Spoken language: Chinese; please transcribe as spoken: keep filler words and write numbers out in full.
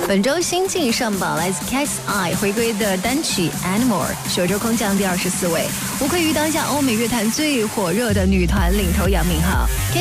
本周新晋上榜来自 Cat's Eye 回归的单曲 Animal， 首周空降第二十四位，无愧于当下欧美乐坛最火热的女团领头羊名号。